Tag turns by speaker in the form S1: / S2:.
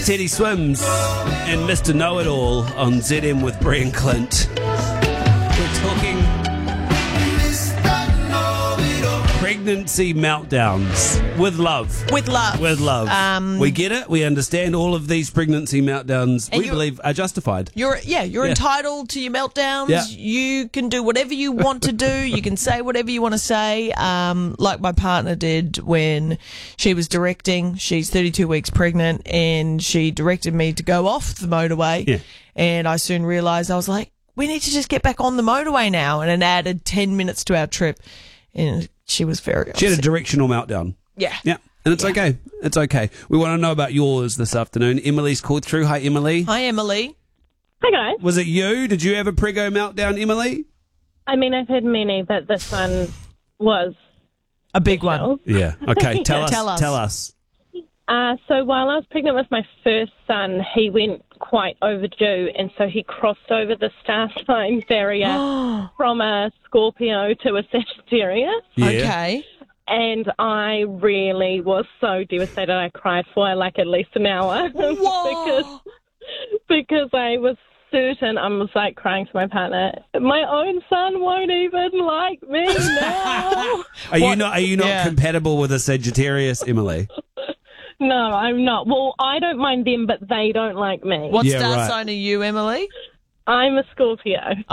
S1: Teddy Swims and Mr. Know-It-All on ZM with Brian Clint. We're talking pregnancy meltdowns with love.
S2: With love.
S1: With love. We get it. We understand all of these pregnancy meltdowns, we believe, are justified.
S2: You're entitled to your meltdowns.
S1: Yeah.
S2: You can do whatever you want to do. You can say whatever you want to say. Like my partner did when she was directing. She's 32 weeks pregnant, and she directed me to go off the motorway.
S1: Yeah.
S2: And I soon realised, I was like, we need to just get back on the motorway now. And it added 10 minutes to our trip. And she was very upset.
S1: She had a directional meltdown.
S2: Yeah.
S1: Yeah. And it's okay. It's okay. We want to know about yours this afternoon. Emily's called through. Hi, Emily.
S2: Hi, Emily.
S3: Hi, guys.
S1: Was it you? Did you have a prego meltdown, Emily?
S3: I mean, I've had many, but this one was
S2: A big one.
S1: Yeah. Okay. Tell us.
S2: Tell us.
S1: Tell us.
S3: So while I was pregnant with my first son, he went quite overdue, and so he crossed over the star sign barrier from a Scorpio to a Sagittarius.
S1: Yeah.
S2: Okay.
S3: And I really was so devastated. I cried for like at least an hour
S2: Whoa.
S3: because I was certain, I was like crying to my partner, my own son won't even like me now.
S1: Are you not compatible with a Sagittarius, Emily?
S3: No, I'm not. Well, I don't mind them, but they don't like me.
S2: What
S1: Yeah,
S2: star
S1: right.
S2: sign are you, Emily?
S3: I'm a Scorpio.